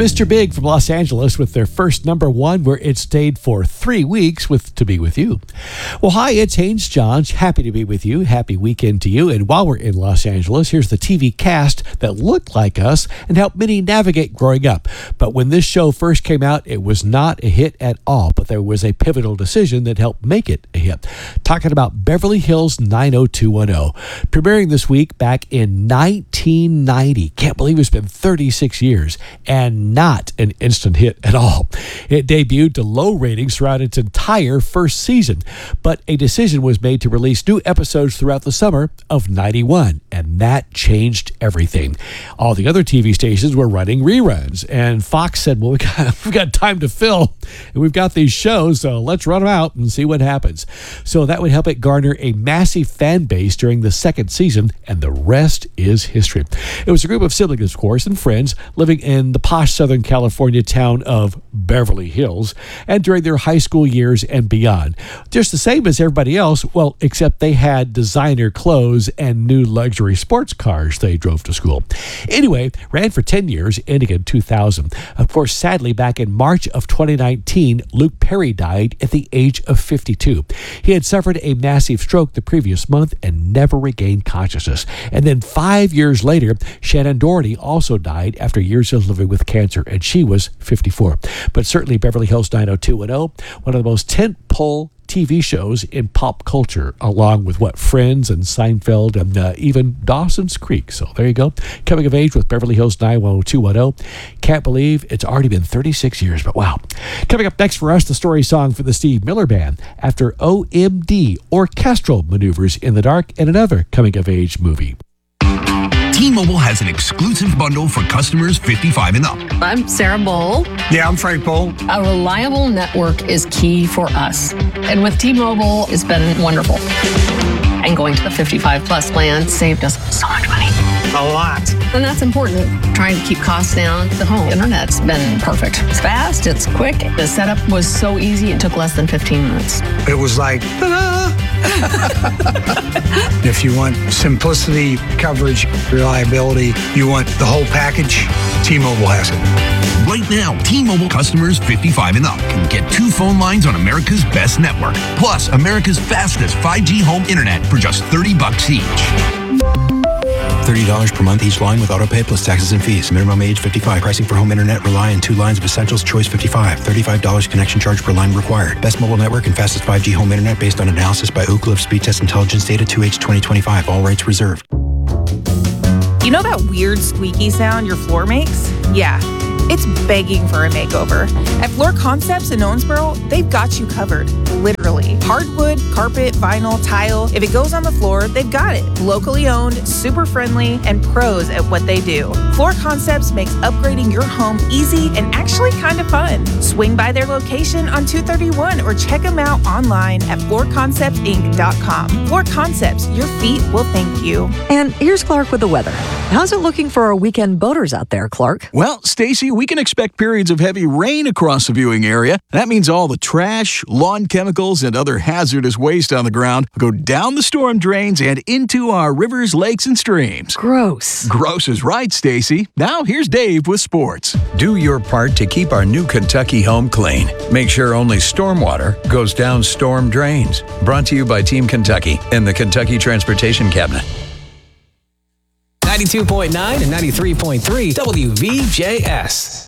Mr. Big from Los Angeles with their first number one, where it stayed for 3 weeks with To Be With You. Well, hi, it's Haynes Johns. Happy to be with you. Happy weekend to you. And while we're in Los Angeles, here's the TV cast that looked like us and helped many navigate growing up. But when this show first came out, it was not a hit at all, but there was a pivotal decision that helped make it a hit. Talking about Beverly Hills 90210. Premiering this week back in 1990. Can't believe it's been 36 years. And not an instant hit at all. It debuted to low ratings throughout its entire first season, but a decision was made to release new episodes throughout the summer of 91, and that changed everything. All the other TV stations were running reruns, and Fox said, well, we've got time to fill, and we've got these shows, so let's run them out and see what happens. So that would help it garner a massive fan base during the second season, and the rest is history. It was a group of siblings, of course, and friends living in the posh Southern California town of Beverly Hills, and during their high school years and beyond. Just the same as everybody else, well, except they had designer clothes and new luxury sports cars they drove to school. Anyway, ran for 10 years, ending in 2000. Of course, sadly, back in March of 2019, Luke Perry died at the age of 52. He had suffered a massive stroke the previous month and never regained consciousness. And then 5 years later, Shannon Doherty also died after years of living with cancer, and she was 54. But certainly Beverly Hills 90210, one of the most tentpole TV shows in pop culture, along with Friends and Seinfeld and even Dawson's Creek. So there you go. Coming of age with Beverly Hills 90210. Can't believe it's already been 36 years, but wow. Coming up next for us, the story song for the Steve Miller Band after OMD, Orchestral Maneuvers in the Dark, and another coming of age movie. T-Mobile has an exclusive bundle for customers 55 and up. I'm Sarah Bowl. Yeah, I'm Frank Bowl. A reliable network is key for us. And with T-Mobile, it's been wonderful. And going to the 55 plus plan saved us so much money. A lot. And that's important. Trying to keep costs down. The home internet's been perfect. It's fast, it's quick. The setup was so easy, it took less than 15 minutes. It was like, ta-da! If you want simplicity, coverage, reliability, you want the whole package, T-Mobile has it. Right now, T-Mobile customers 55 and up can get 2 phone lines on America's best network, plus America's fastest 5G home internet for just $30 each. $30 per month each line with autopay plus taxes and fees. Minimum age 55. Pricing for home internet rely on 2 lines of Essentials Choice 55. $35 connection charge per line required. Best mobile network and fastest 5G home internet based on analysis by Ookla of Speed Test Intelligence Data 2H 2025. All rates reserved. You know that weird squeaky sound your floor makes? Yeah, it's begging for a makeover. At Floor Concepts in Owensboro, they've got you covered, literally. Hardwood, carpet, vinyl, tile. If it goes on the floor, they've got it. Locally owned, super friendly, and pros at what they do. Floor Concepts makes upgrading your home easy and actually kind of fun. Swing by their location on 231 or check them out online at floorconceptsinc.com. Floor Concepts, your feet will thank you. And here's Clark with the weather. How's it looking for our weekend boaters out there, Clark? Well, Stacy, we can expect periods of heavy rain across the viewing area. That means all the trash, lawn chemicals, and other hazardous waste on the ground go down the storm drains and into our rivers, lakes, and streams. Gross. Gross is right, Stacy. Now here's Dave with sports. Do your part to keep our new Kentucky home clean. Make sure only stormwater goes down storm drains. Brought to you by Team Kentucky and the Kentucky Transportation Cabinet. 92.9 and 93.3 WVJS.